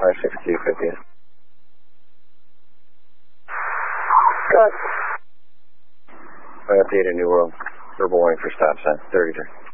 56250th. Good. Update New World. Verbal warning for stop sign. 33.